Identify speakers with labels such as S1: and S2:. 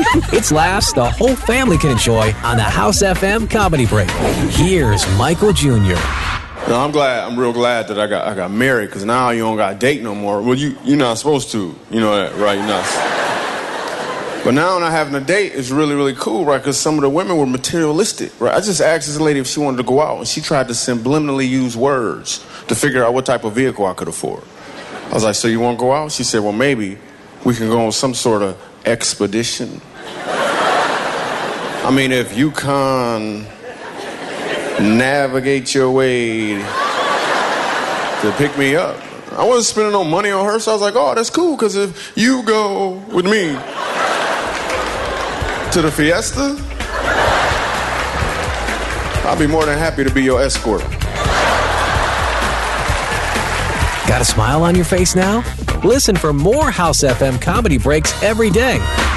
S1: It's laughs the whole family can enjoy on the House FM Comedy Break. Here's Michael Jr.
S2: No, I'm real glad that I got married, because now you don't got to date no more. Well, you're not supposed to. You know that, right? You're not. But now not having a date is really, really cool, right? Because some of the women were materialistic, right? I just asked this lady if she wanted to go out, and she tried to subliminally use words to figure out what type of vehicle I could afford. I was like, so you want to go out? She said, well, maybe we can go on some sort of expedition. I mean, if you can navigate your way to pick me up. I wasn't spending no money on her, so I was like, oh, that's cool, because if you go with me to the fiesta, I'll be more than happy to be your escort.
S1: Got a smile on your face now? Listen for more House FM Comedy Breaks every day